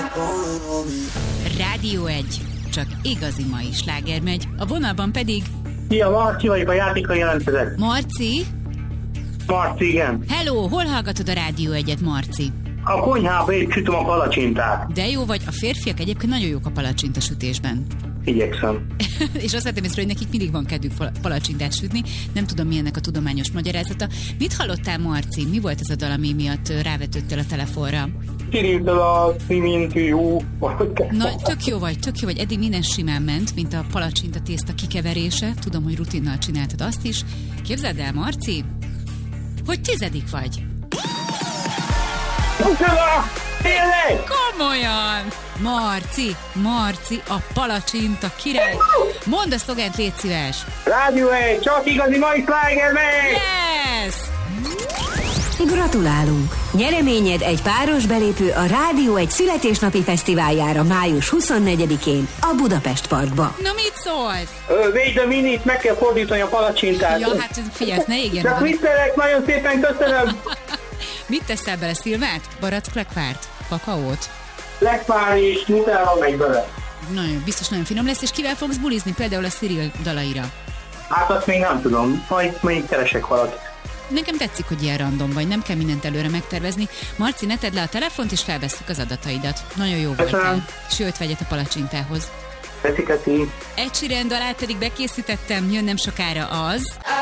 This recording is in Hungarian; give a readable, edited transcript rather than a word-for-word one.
Rádió 1. Csak igazi mai sláger megy. A vonalban pedig... Szia, Marci vagyok, a játékra jelentkezek. Marci? Marci, igen. Hello, hol hallgatod a Rádió 1-et, Marci? A konyhába itt sütöm a palacsintát. De jó vagy, a férfiak egyébként nagyon jók a palacsinta sütésben. Igyekszem. És azt vettem észre, hogy nekik mindig van kedvük palacsintát sütni. Nem tudom, mi ennek a tudományos magyarázata. Mit hallottál, Marci? Mi volt ez a dal, ami miatt rávetődtél a telefonra? Kirintől a szimintű. Na, tök jó vagy. Eddig minden simán ment, mint a palacsinta tészta kikeverése. Tudom, hogy rutinnal csináltad azt is. Képzeld el, Marci, hogy 10. vagy. Utána! Tényleg! Komolyan! Marci, a palacsinta király. Mondd a szlogent, légy szíves. Rádió 1, csak igazi mai sláger megy! Yes! Gratulálunk! Nyereményed egy páros belépő a Rádió 1 születésnapi fesztiváljára május 24-én a Budapest Parkba. Na, mit szólsz? Wait a minute, meg kell fordítani a palacsintát. Ja, hát figyelj, ne égjen. Csak viccelek, nagyon szépen köszönöm. Mit teszel bele, szilvát? Barack lekvárt? Kakaót? Lekvár és nutella megy bele. Nagyon, biztos nagyon finom lesz, és kivel fogsz bulizni? Például a Cyril dalaira. Hát azt még nem tudom, majd keresek valakit. Nekem tetszik, hogy ilyen random vagy, nem kell mindent előre megtervezni. Marci, ne tedd le a telefont, és felvesszük az adataidat. Nagyon jó voltál. Sőt, vegyet a palacsintához. Köszi. Egy Sheeran dalát pedig bekészítettem, jön nem sokára az...